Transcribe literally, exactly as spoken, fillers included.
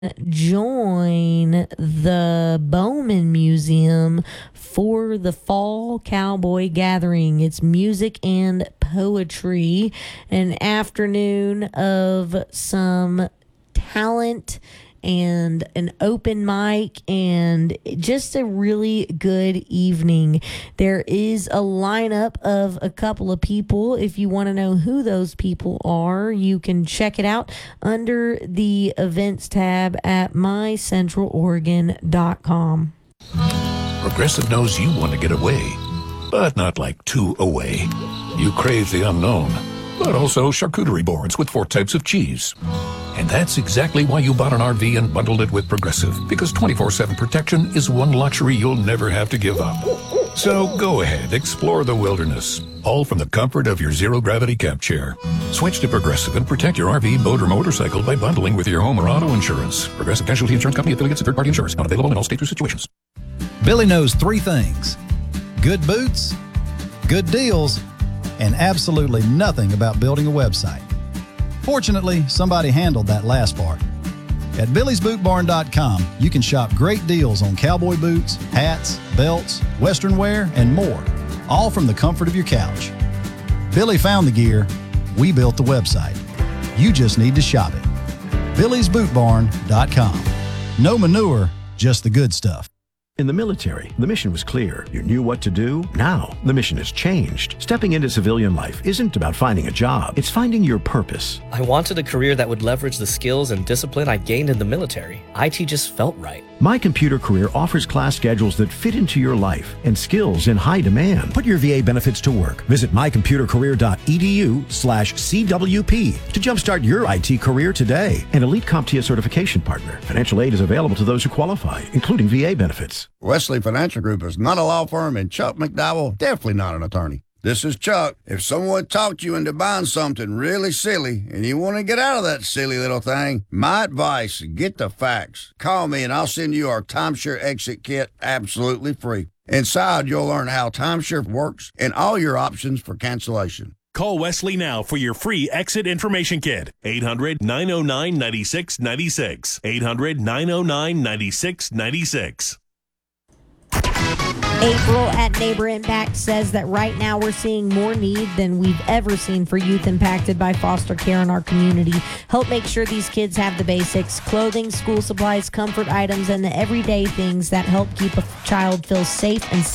join the Bowman Museum for the Fall Cowboy Gathering. It's music and poetry, an afternoon of some talent and an open mic and just a really good evening. There is a lineup of a couple of people. If you want to know who those people are, you can check it out under the events tab at my central oregon dot com. Progressive knows you want to get away, but not like too away. You crave the unknown, but also charcuterie boards with four types of cheese. And that's exactly why you bought an R V and bundled it with Progressive, because twenty-four seven protection is one luxury you'll never have to give up. So go ahead, explore the wilderness, all from the comfort of your zero-gravity camp chair. Switch to Progressive and protect your R V, boat, or motorcycle by bundling with your home or auto insurance. Progressive Casualty Insurance Company, affiliates, and third-party insurers. Not available in all states or situations. Billy knows three things: good boots, good deals, and absolutely nothing about building a website. Fortunately, somebody handled that last part. At Billy's Boot Barn dot com, you can shop great deals on cowboy boots, hats, belts, western wear, and more, all from the comfort of your couch. Billy found the gear, we built the website. You just need to shop it. Billy's Boot Barn dot com. No manure, just the good stuff. In the military, the mission was clear. You knew what to do. Now, the mission has changed. Stepping into civilian life isn't about finding a job. It's finding your purpose. I wanted a career that would leverage the skills and discipline I gained in the military. I T just felt right. My Computer Career offers class schedules that fit into your life and skills in high demand. Put your V A benefits to work. Visit my computer career dot e d u slash C W P to jumpstart your I T career today. An elite CompTIA certification partner. Financial aid is available to those who qualify, including V A benefits. Wesley Financial Group is not a law firm, and Chuck McDowell definitely not an attorney. This is Chuck. If someone talked you into buying something really silly and you want to get out of that silly little thing, my advice, get the facts. Call me and I'll send you our Timeshare Exit Kit absolutely free. Inside, you'll learn how timeshare works and all your options for cancellation. Call Wesley now for your free exit information kit. eight hundred, nine oh nine, nine six nine six. eight hundred, nine oh nine, nine six nine six. April at Neighbor Impact says that right now we're seeing more need than we've ever seen for youth impacted by foster care in our community. Help make sure these kids have the basics: clothing, school supplies, comfort items, and the everyday things that help keep a child feel safe and